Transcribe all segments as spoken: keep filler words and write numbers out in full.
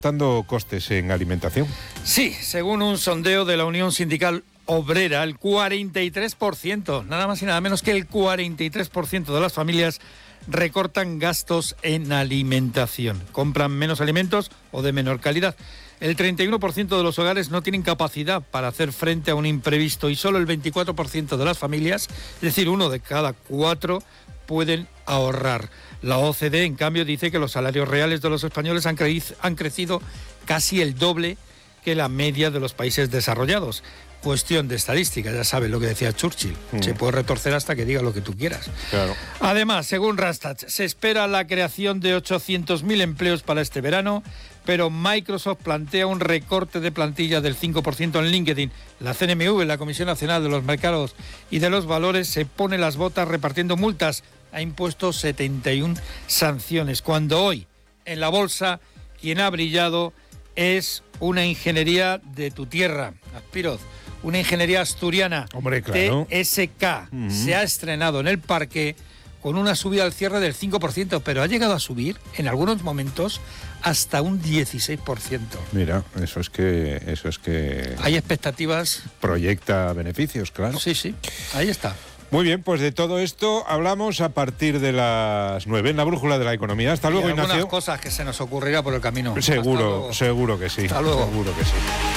dando costes en alimentación. Sí, según un sondeo de la Unión Sindical Obrera, el cuarenta y tres por ciento, nada más y nada menos que el cuarenta y tres por ciento de las familias recortan gastos en alimentación. Compran menos alimentos o de menor calidad. El treinta y uno por ciento de los hogares no tienen capacidad para hacer frente a un imprevisto y solo el veinticuatro por ciento de las familias, es decir, uno de cada cuatro, pueden ahorrar. La O C D, en cambio, dice que los salarios reales de los españoles han, cre- han crecido casi el doble que la media de los países desarrollados. Cuestión de estadística, ya sabes lo que decía Churchill. Mm. Se puede retorcer hasta que diga lo que tú quieras. Claro. Además, según Randstad, se espera la creación de ochocientos mil empleos para este verano, pero Microsoft plantea un recorte de plantilla del cinco por ciento en LinkedIn. La C N M V, la Comisión Nacional de los Mercados y de los Valores, se pone las botas repartiendo multas. Ha impuesto setenta y una sanciones, cuando hoy, en la bolsa, quien ha brillado es una ingeniería de tu tierra, Aspiroz. Una ingeniería asturiana. Hombre, claro. T S K. Uh-huh. Se ha estrenado en el parque con una subida al cierre del cinco por ciento, pero ha llegado a subir en algunos momentos hasta un dieciséis por ciento. Mira, eso es que eso es que hay expectativas. Proyecta beneficios, claro. Sí, sí. Ahí está. Muy bien, pues de todo esto hablamos a partir de las nueve en la brújula de la economía. Hasta luego, Ignacio. Algunas cosas que se nos ocurrirá por el camino. Seguro, seguro que sí. Hasta luego. Seguro que sí.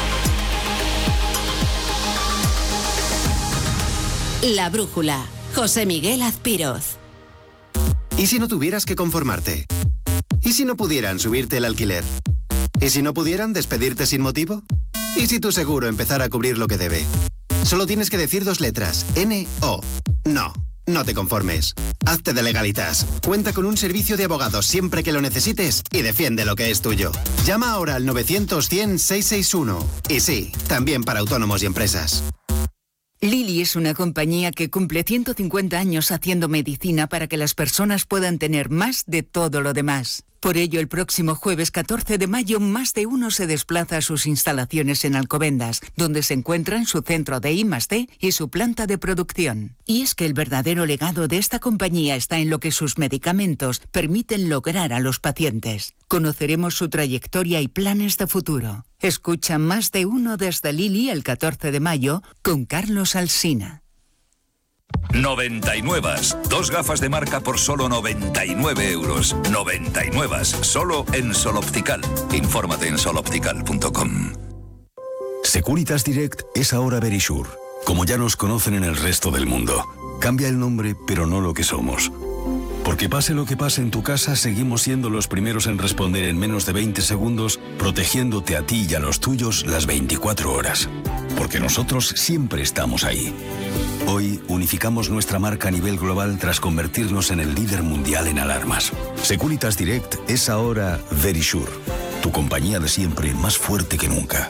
La brújula. José Miguel Azpiroz. ¿Y si no tuvieras que conformarte? ¿Y si no pudieran subirte el alquiler? ¿Y si no pudieran despedirte sin motivo? ¿Y si tu seguro empezara a cubrir lo que debe? Solo tienes que decir dos letras, N O. No, no te conformes. Hazte de Legalitas. Cuenta con un servicio de abogados siempre que lo necesites y defiende lo que es tuyo. Llama ahora al novecientos cien seiscientos sesenta y uno. Y sí, también para autónomos y empresas. Lilly es una compañía que cumple ciento cincuenta años haciendo medicina para que las personas puedan tener más de todo lo demás. Por ello, el próximo jueves catorce de mayo, más de uno se desplaza a sus instalaciones en Alcobendas, donde se encuentran su centro de I más D y su planta de producción. Y es que el verdadero legado de esta compañía está en lo que sus medicamentos permiten lograr a los pacientes. Conoceremos su trayectoria y planes de futuro. Escucha Más de Uno desde Lilly el catorce de mayo con Carlos Alsina. noventa y nueve. Dos gafas de marca por solo noventa y nueve euros. noventa y nueve. Solo en Sol Optical. Infórmate en sol optical punto com. Securitas Direct es ahora Verisure. Como ya nos conocen en el resto del mundo. Cambia el nombre, pero no lo que somos. Porque pase lo que pase en tu casa, seguimos siendo los primeros en responder en menos de veinte segundos, protegiéndote a ti y a los tuyos las veinticuatro horas. Porque nosotros siempre estamos ahí. Hoy unificamos nuestra marca a nivel global tras convertirnos en el líder mundial en alarmas. Securitas Direct es ahora Verisure, tu compañía de siempre más fuerte que nunca.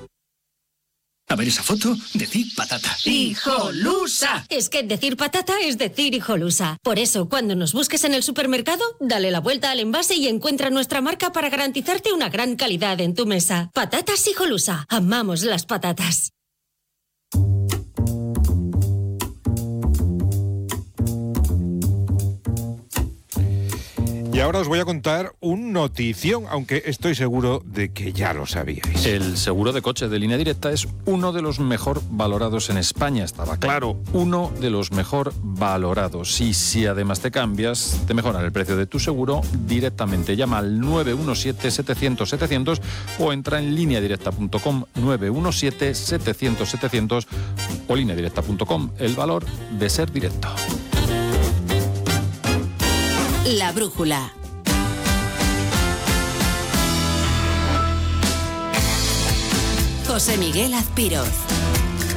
A ver esa foto, decir patata. ¡Hijolusa! Es que decir patata es decir hijolusa. Por eso, cuando nos busques en el supermercado, dale la vuelta al envase y encuentra nuestra marca para garantizarte una gran calidad en tu mesa. Patatas Hijolusa. Amamos las patatas. Y ahora os voy a contar un notición, aunque estoy seguro de que ya lo sabíais. El seguro de coche de Línea Directa es uno de los mejor valorados en España, estaba claro, uno de los mejor valorados. Y si además te cambias, te mejoran el precio de tu seguro directamente. Llama al nueve uno siete, setecientos, setecientos o entra en línea directa punto com, nueve uno siete, setecientos, setecientos o línea directa punto com. El valor de ser directo. La brújula. José Miguel Azpiroz.